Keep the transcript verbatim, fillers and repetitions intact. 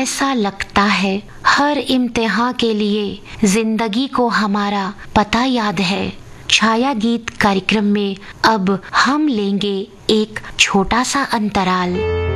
ऐसा लगता है हर इम्तिहान के लिए जिंदगी को हमारा पता याद है। छाया गीत कार्यक्रम में अब हम लेंगे एक छोटा सा अंतराल।